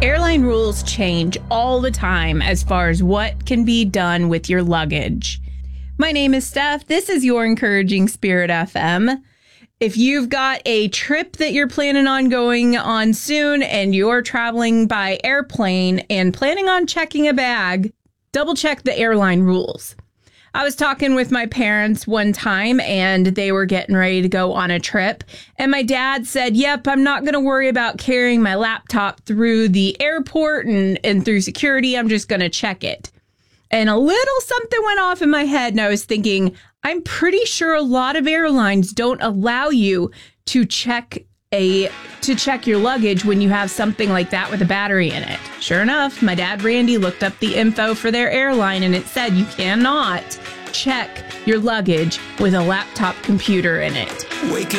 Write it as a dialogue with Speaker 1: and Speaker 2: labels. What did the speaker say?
Speaker 1: Airline rules change all the time as far as what can be done with your luggage. My name is Steph. This is your Encouraging Spirit FM. If you've got a trip that you're planning on going on soon and you're traveling by airplane and planning on checking a bag, double check the airline rules. I was talking with my parents one time and they were getting ready to go on a trip. And my dad said, yep, I'm not going to worry about carrying my laptop through the airport and through security. I'm just going to check it. And a little something went off in my head and I was thinking, I'm pretty sure a lot of airlines don't allow you to check your luggage when you have something like that with a battery in it. Sure enough, my dad Randy looked up the info for their airline and it said you cannot check your luggage with a laptop computer in it.